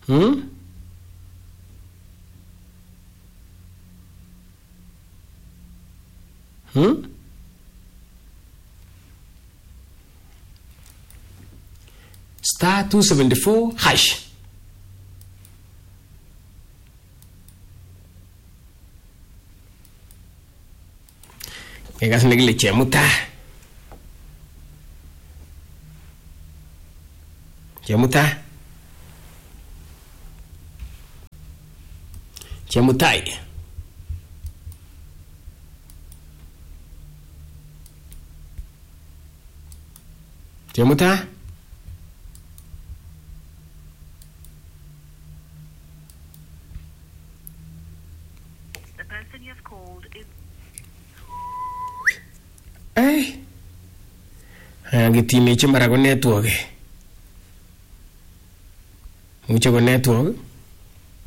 Star 274 hash. Kekas nekile chemutai. Chemutai. Chemutai. Chemutai. The person you have called is... Ay. Angitini chimara ko network. Mucho ko network.